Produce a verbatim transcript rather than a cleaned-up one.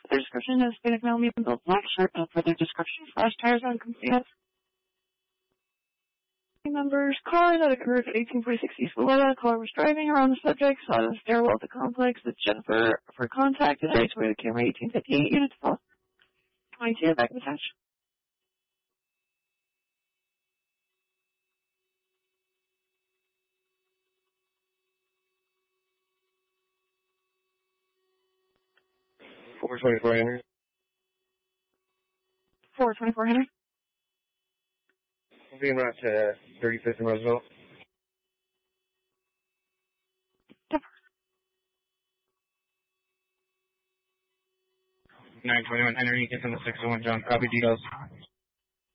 Their description is Hispanic male, medium build, black shirt. No further description. Flash tires on complete. Members, car that occurred at eighteen forty-six East Loretta. Caller was driving around the subject, saw the stairwell of the complex that Jennifer for contact and I Toyota Camry eighteen fifty-eight units fall. twenty-two back of attached. four twenty-four Henry. four twenty-four Henry. Being right to thirty-fifth and Roosevelt. nine twenty-one Henry, get from the six oh one John. Copy details.